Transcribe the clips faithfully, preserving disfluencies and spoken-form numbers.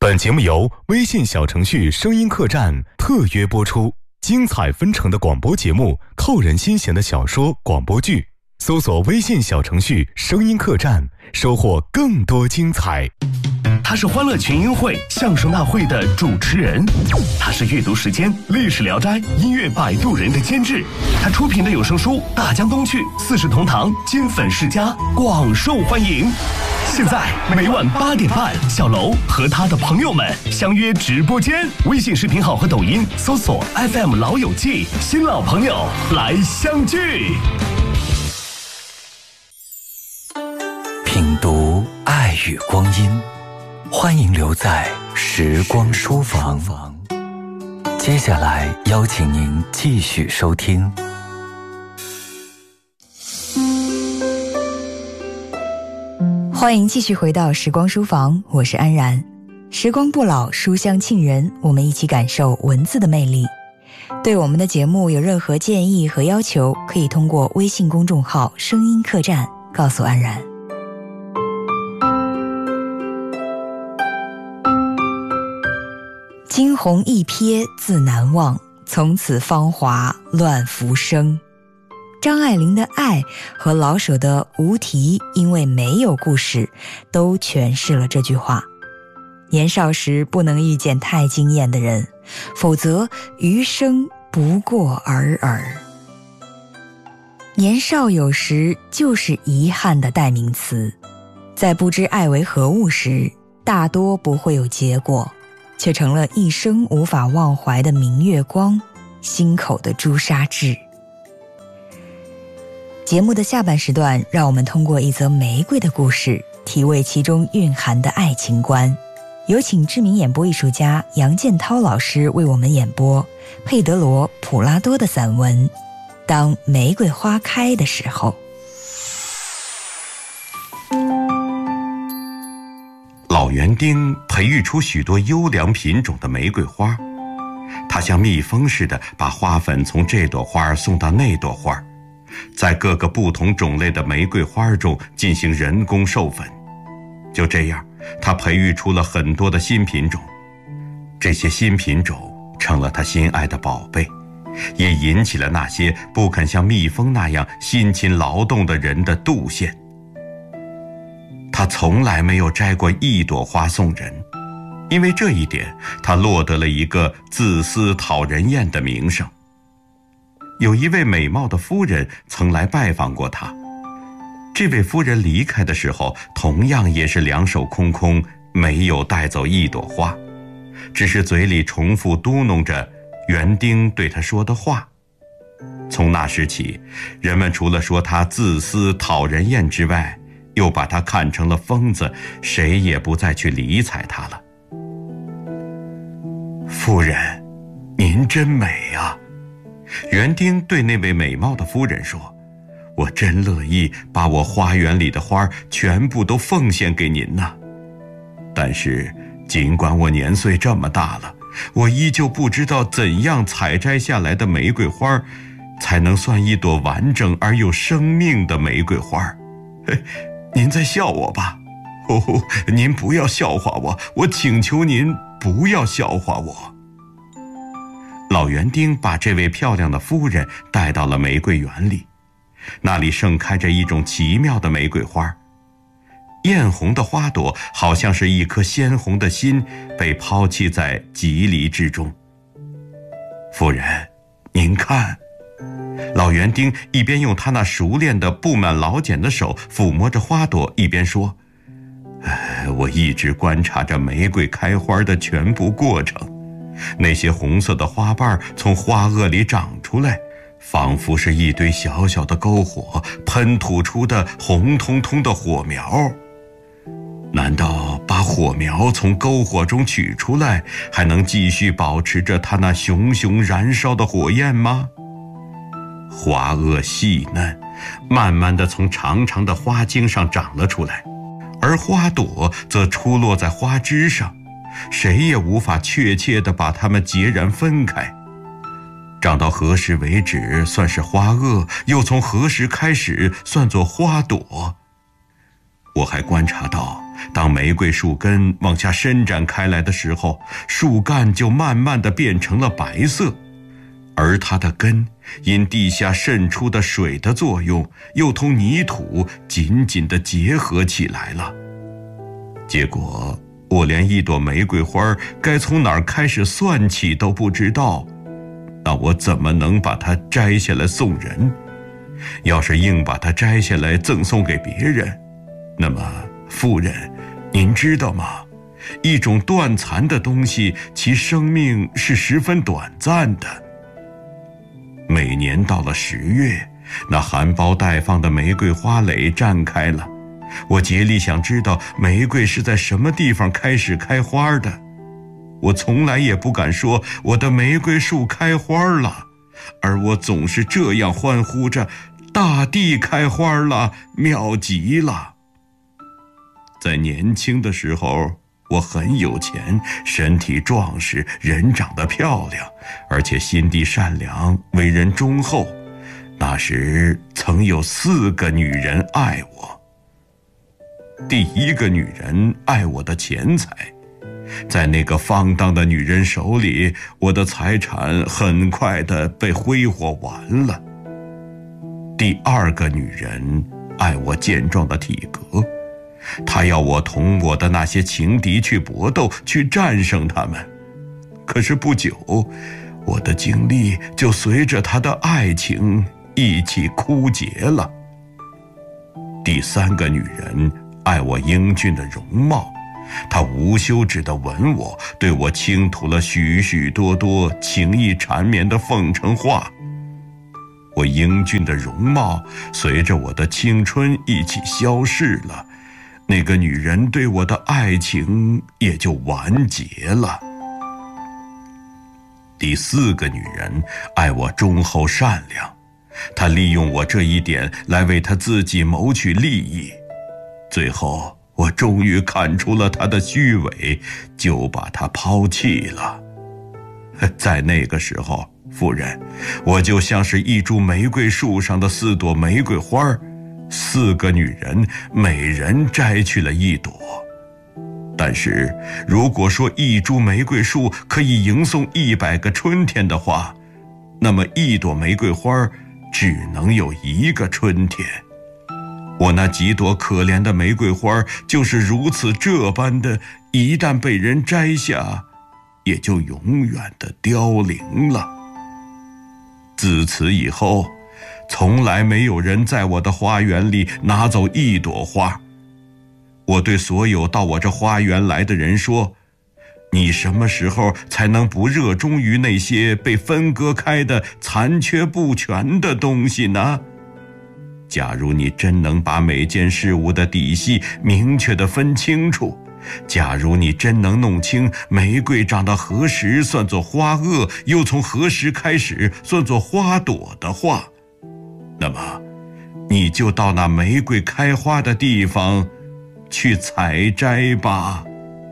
本节目由微信小程序声音客栈特约播出，精彩纷呈的广播节目，扣人心弦的小说广播剧，搜索微信小程序声音客栈，收获更多精彩。 他是欢乐群英会相声大会的主持人，他是阅读时间历史聊斋音乐摆渡人的监制，他出品的有声书大江东去四世同堂金粉世家广受欢迎。现在每晚八点半，小楼和他的朋友们相约直播间，微信视频号和抖音搜索 F M 老友记，新老朋友来相聚。 品读爱与光阴，欢迎留在时光书房。接下来邀请您继续收听。 欢迎继续回到时光书房，我是安然。时光不老，书香沁人，我们一起感受文字的魅力。对我们的节目有任何建议和要求，可以通过微信公众号声音客栈告诉安然。惊鸿一瞥自难忘，从此芳华乱浮生。张爱玲的爱和老舍的无题因为没有故事都诠释了这句话。年少时不能遇见太惊艳的人，否则余生不过尔尔。年少有时就是遗憾的代名词，在不知爱为何物时，大多不会有结果，却成了一生无法忘怀的明月光，心口的朱砂痣。节目的下半时段，让我们通过一则玫瑰的故事，体味其中蕴含的爱情观。有请知名演播艺术家杨建涛老师为我们演播佩德罗·普拉多的散文《当玫瑰花开的时候》。 老园丁培育出许多优良品种的玫瑰花，他像蜜蜂似的把花粉从这朵花送到那朵花，在各个不同种类的玫瑰花中进行人工授粉。就这样，他培育出了很多的新品种，这些新品种成了他心爱的宝贝，也引起了那些不肯像蜜蜂那样辛勤劳动的人的妒羡。他从来没有摘过一朵花送人，因为这一点，他落得了一个自私讨人厌的名声。有一位美貌的夫人曾来拜访过他，这位夫人离开的时候，同样也是两手空空，没有带走一朵花，只是嘴里重复嘟哝着园丁对他说的话。从那时起，人们除了说他自私讨人厌之外，又把他看成了疯子，谁也不再去理睬他了。夫人，您真美啊！园丁对那位美貌的夫人说，我真乐意把我花园里的花全部都奉献给您呐。但是尽管我年岁这么大了，我依旧不知道怎样采摘下来的玫瑰花才能算一朵完整而有生命的玫瑰花。您在笑我吧？哦，您不要笑话我，我请求您不要笑话我。老园丁把这位漂亮的夫人带到了玫瑰园里，那里盛开着一种奇妙的玫瑰花，艳红的花朵好像是一颗鲜红的心被抛弃在蒺藜之中。夫人，您看。老园丁一边用他那熟练的布满老茧的手抚摸着花朵，一边说，哎，我一直观察着玫瑰开花的全部过程，那些红色的花瓣从花萼里长出来，仿佛是一堆小小的篝火喷吐出的红彤彤的火苗。难道把火苗从篝火中取出来，还能继续保持着它那熊熊燃烧的火焰吗？花萼细嫩，慢慢地从长长的花茎上长了出来，而花朵则出落在花枝上，谁也无法确切地把它们截然分开。长到何时为止算是花萼，又从何时开始算作花朵？我还观察到， 当玫瑰树根往下伸展开来的时候，树干就慢慢地变成了白色，而它的根因地下渗出的水的作用，又同泥土紧紧地结合起来了。结果我连一朵玫瑰花该从哪儿开始算起都不知道，那我怎么能把它摘下来送人？要是硬把它摘下来赠送给别人，那么夫人，您知道吗？一种断残的东西，其生命是十分短暂的。每年到了十月，那含苞待放的玫瑰花蕾绽开了，我竭力想知道玫瑰是在什么地方开始开花的。我从来也不敢说我的玫瑰树开花了，而我总是这样欢呼着，大地开花了，妙极了。在年轻的时候，我很有钱，身体壮实，人长得漂亮，而且心地善良，为人忠厚。那时曾有四个女人爱我。第一个女人爱我的钱财，在那个放荡的女人手里，我的财产很快地被挥霍完了。第二个女人爱我健壮的体格，她要我同我的那些情敌去搏斗，去战胜他们。可是不久，我的精力就随着她的爱情一起枯竭了。第三个女人爱我英俊的容貌，她无休止地吻我，对我倾吐了许许多多情意缠绵的奉承话。我英俊的容貌随着我的青春一起消逝了，那个女人对我的爱情也就完结了。第四个女人爱我忠厚善良，她利用我这一点来为她自己谋取利益，最后我终于看出了她的虚伪，就把她抛弃了。在那个时候，夫人，我就像是一株玫瑰树上的四朵玫瑰花，四个女人每人摘去了一朵。但是如果说一株玫瑰树可以迎送一百个春天的话，那么一朵玫瑰花只能有一个春天。我那几朵可怜的玫瑰花就是如此这般的，一旦被人摘下，也就永远的凋零了。自此以后，从来没有人在我的花园里拿走一朵花。我对所有到我这花园来的人说，你什么时候才能不热衷于那些被分割开的残缺不全的东西呢？假如你真能把每件事物的底细明确地分清楚，假如你真能弄清玫瑰长到何时算作花萼，又从何时开始算作花朵的话，那么你就到那玫瑰开花的地方去采摘吧。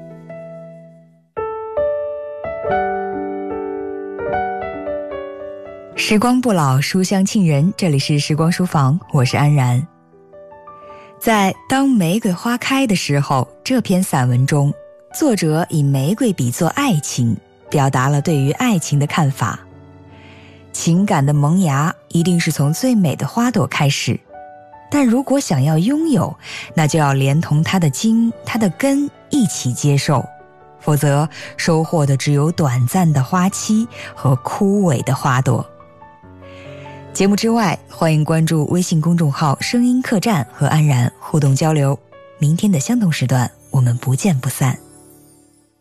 时光不老，书香沁人，这里是时光书房，我是安然。在《当玫瑰花开的时候》这篇散文中，作者以玫瑰比作爱情，表达了对于爱情的看法。情感的萌芽一定是从最美的花朵开始，但如果想要拥有，那就要连同它的茎、它的根一起接受，否则收获的只有短暂的花期和枯萎的花朵。节目之外，欢迎关注微信公众号声音客栈和安然互动交流。明天的相同时段，我们不见不散。